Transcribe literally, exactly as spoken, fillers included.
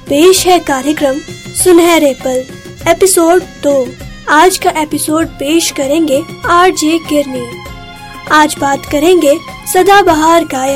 पेश है कार्यक्रम सुनहरे पल एपिसोड दो। आज का एपिसोड पेश करेंगे आरजे किरनी। आज बात करेंगे सदाबहार गायक